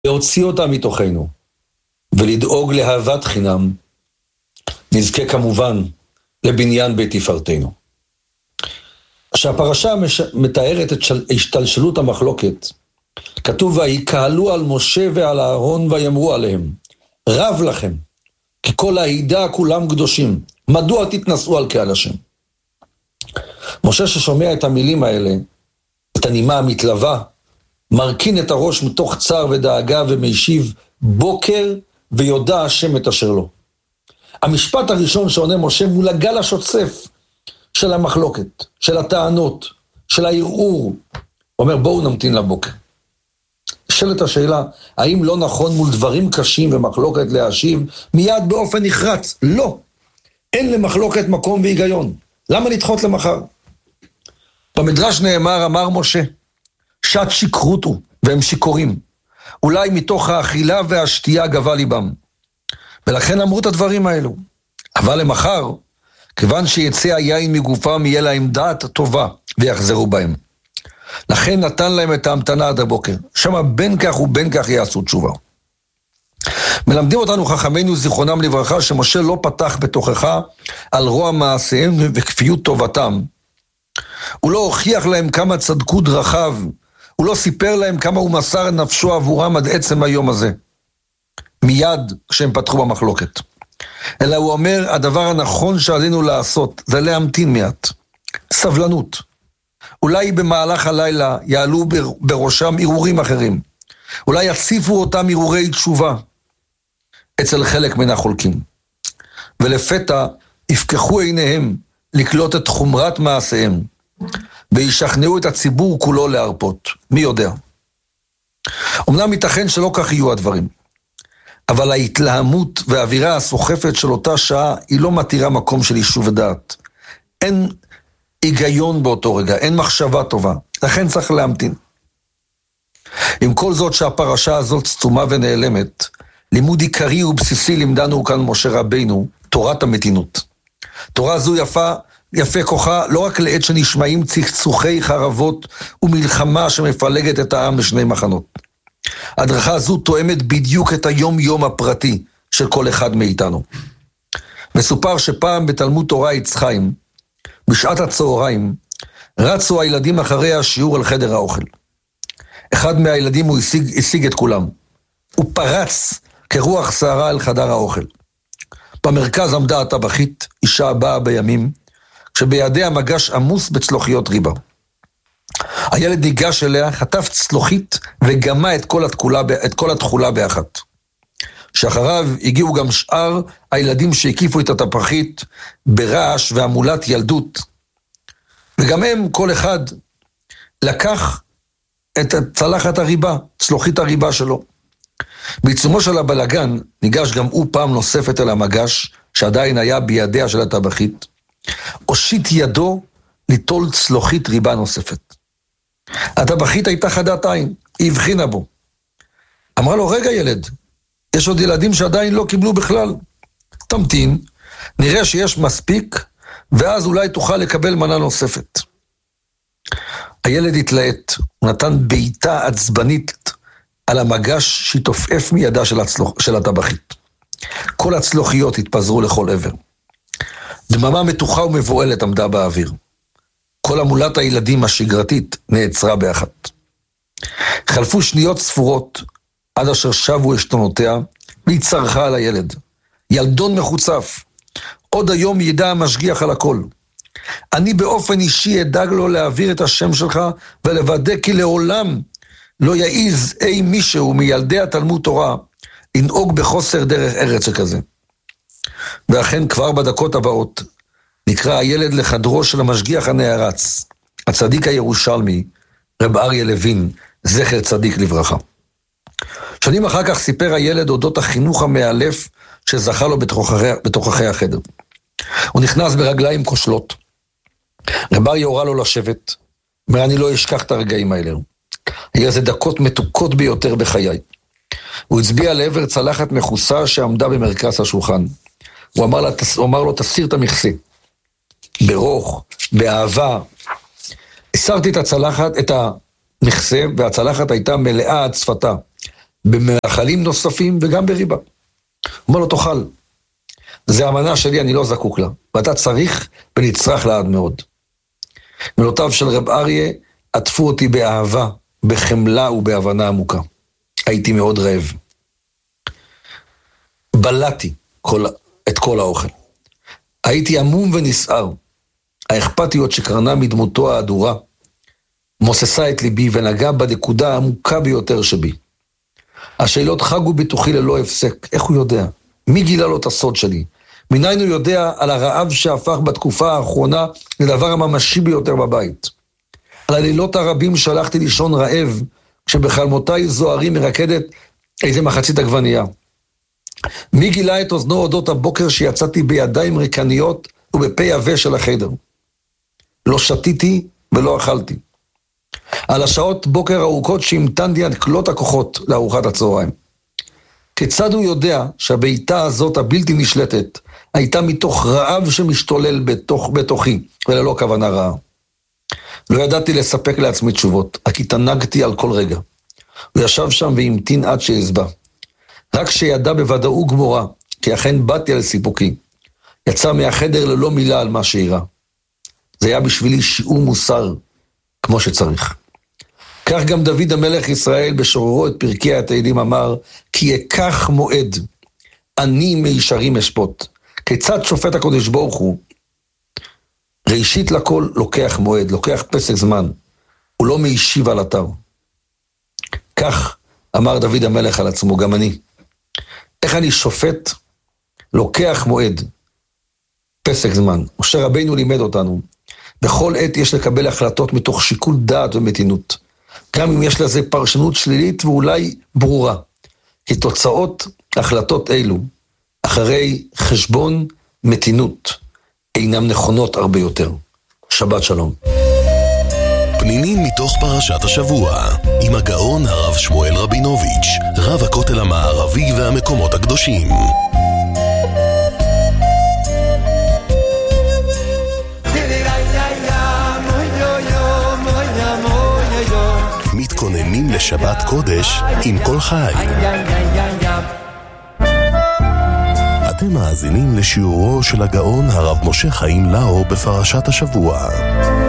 להוציא אותה מתוכנו, ולדאוג לאהבת חינם, נזכה כמובן לבניין בית תפארתנו. כשהפרשה מתארת את השתלשלות המחלוקת, כתוב ויקהלו על משה ועל אהרון ויאמרו עליהם, רב לכם, כי כל העדה כולם קדושים, מדוע תתנשאו על קהל השם? משה ששומע את המילים האלה, את הנימה המתלווה, מרכין את הראש מתוך צער ודאגה ומשיב בוקר ויודע השם את אשר לו. המשפט הראשון שעונה משה מול הגל השוצף של המחלוקת, של הטענות, של הערעור, אומר בואו נמתין לבוקר. שאלת השאלה, האם לא נכון מול דברים קשים ומחלוקת להשיב מיד באופן נחרץ? לא. אין למחלוקת מקום והיגיון. למה לדחות למחר? במדרש נאמר, אמר משה, שעת שכרותו, והם שיכורים. אולי מתוך האכילה והשתייה גבה ליבם. ולכן אמרו את הדברים האלו. אבל למחר, כיוון שיצא היין מגופם, יהיה להם דעת טובה, ויחזרו בהם. לכן נתן להם את ההמתנה עד הבוקר. שמה בין כך ובין כך יעשו תשובה. מלמדים אותנו חכמינו זיכרונם לברכה, שמשה לא פתח בתוכחה על רוע מעשיהם וכפיות טובתם. הוא לא הוכיח להם כמה צדקות רחב, הוא לא סיפר להם כמה הוא מסר נפשו עבורם עד עצם היום הזה. מיד כשהם פתחו במחלוקת. אלא הוא אומר, הדבר הנכון שעלינו לעשות, זה להמתין מעט. סבלנות. אולי במהלך הלילה יעלו בראשם ערעורים אחרים. אולי יציפו אותם ערעורי תשובה אצל חלק מן החולקים. ולפתע יפקחו עיניהם לקלוט את חומרת מעשיהם, וישכנעו את הציבור כולו להרפות. מי יודע? אמנם ייתכן שלא כך יהיו הדברים, אבל ההתלהמות והאווירה הסוחפת של אותה שעה היא לא מתירה מקום של יישוב ודעת. אין היגיון באותו רגע, אין מחשבה טובה, לכן צריך להמתין. עם כל זאת שהפרשה הזאת סתומה ונעלמת, לימוד עיקרי ובסיסי לימדנו כאן משה רבינו, תורת המתינות. תורה זו יפה כוחה לא רק לעת שנשמעים צחצוחי חרבות ומלחמה שמפלגת את העם לשני מחנות. הדרכה זו תואמת בדיוק את היום-יום הפרטי של כל אחד מאיתנו. מסופר שפעם בתלמוד תורה עץ חיים, בשעת הצהריים, רצו הילדים אחרי השיעור על חדר האוכל. אחד מהילדים הוא השיג את כולם. הוא פרץ כרוח שערה אל חדר האוכל. במרכז עמדה הטבחית, אישה הבאה בימים, כשבידיה מגש עמוס בצלוחיות ריבה. הילד ניגש אליה, חטף צלוחית וגמה את כל התכולה באחת. שאחריו הגיעו גם שאר הילדים שהקיפו את הטבחית ברעש והמולת ילדות. וגם הם, כל אחד, לקח את צלחת הריבה, צלוחית הריבה שלו. בעיצומו של הבלגן ניגש גם הוא פעם נוספת אל המגש, שעדיין היה בידיה של הטבחית, הושיט ידו ליטול צלוחית ריבה נוספת. הטבחית הייתה חדת עין, היא הבחינה בו. אמרה לו, רגע ילד, יש עוד ילדים שעדיין לא קיבלו בכלל. תמתין, נראה שיש מספיק, ואז אולי תוכל לקבל מנה נוספת. הילד התלהט, הוא נתן בעיטה עצבנית על המגש שתופף מידה של הטבחית. כל הצלוחיות התפזרו לכל עבר. דממה מתוחה ומבועלת עמדה באוויר. כל המולת הילדים השגרתית נעצרה באחת. חלפו שניות ספורות עד אשר שבו אשתונותיה והיא צרחה על הילד. ילדון מחוצף, עוד היום ידע המשגיח על הכל. אני באופן אישי אדאג לו להעביר את השם שלך ולוודא כי לעולם לא יעיז אי מישהו מילדי התלמוד תורה לנהוג בחוסר דרך ארץ שכזה. ואכן כבר בדקות הבאות נקרא הילד לחדרו של המשגיח הנערץ, הצדיק הירושלמי, רב אריה לוין, זכר צדיק לברכה. שנים אחר כך סיפר הילד אודות החינוך המאלף שזכה לו בתוככי החדר. הוא נכנס ברגליים כושלות. רב אריה הורה לו לשבת, אומר אני לא אשכח את הרגעים האלה. היה זה דקות מתוקות ביותר בחיי. הוא הצביע לעבר צלחת מכוסה שעמדה במרכז השולחן. הוא אמר לו תסיר את המכסה. ברוך, באהבה. הסרתי את המכסה והצלחת הייתה מלאה עד שפתה. במאכלים נוספים וגם בריבה. הוא אומר לו, תאכל. זה המנה שלי, אני לא זקוק לה. ואתה צריך ונצטרך לעד מאוד. מילותיו של רב אריה עטפו אותי באהבה, בחמלה ובהבנה עמוקה. הייתי מאוד רעב. בלעתי את כל האוכל. הייתי עמום ונסער. האכפתיות שקרנה מדמותו האדורה, מוססה את ליבי ונגע בנקודה העמוקה ביותר שבי. השאלות חגו בתוכי ללא הפסק. איך הוא יודע? מי גילה לו את הסוד שלי? מניין הוא יודע על הרעב שהפך בתקופה האחרונה לדבר הממשי ביותר בבית? על הלילות הרבים שהלכתי לישון רעב, כשבחלמותיי זוהרים מרקדת איזה מחצית עגבנייה. מי גילה את אוזנו אודות הבוקר שיצאתי בידיים ריקניות ובפה יבש של החדר? לא שתיתי ולא אכלתי. על השעות בוקר ארוכות שהמתנתי על כלות הכוחות לארוחת הצהריים. כיצד הוא יודע שהביתה הזאת הבלתי נשלטת הייתה מתוך רעב שמשתולל בתוכי וללא כוונה רעה? לא ידעתי לספק לעצמי תשובות, רק התענגתי על כל רגע. הוא ישב שם והמתין עד שהסבא. רק שידע בוודאות גמורה, כי אכן באתי על סיפוקי. יצא מהחדר ללא מילה על מה שאירע. זה היה בשבילי שיעור מוסר, כמו שצריך. כך גם דוד המלך ישראל בשוררו את פרקי התהילים אמר, כי יקח מועד, אני מישרים אשפוט. כיצד שופט הקדוש ברוך הוא? ראשית לכל לוקח מועד, לוקח פסק זמן, הוא לא מיישיב על אתר. כך אמר דוד המלך על עצמו, גם אני. איך אני שופט? לוקח מועד, פסק זמן. משה רבינו לימד אותנו, בכל עת יש לקבל החלטות מתוך שיקול דעת ומתינות. גם אם יש לזה פרשנות שלילית ואולי ברורה. כי תוצאות החלטות אלו, אחרי חשבון מתינות, אינם נכונות הרבה יותר. שבת שלום. פנינים מתוך פרשת השבוע, עם הגאון הרב שמואל רבינוביץ', רב הכותל המערבי והמקומות הקדושים. מתכוננים לשבת קודש עם כל חי. אתם מאזינים לשיעורו של הגאון הרב משה חיים לאו בפרשת השבוע.